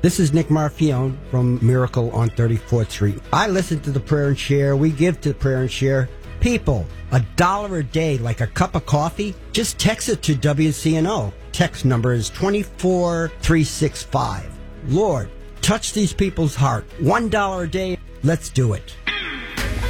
This is Nick Marfione from Miracle on 34th Street. I listen to the Prayer and Share. We give to Prayer and Share. People, $1 a day, like a cup of coffee, just text it to WCNO. Text number is 24365. Lord, touch these people's heart. $1 a day. Let's do it.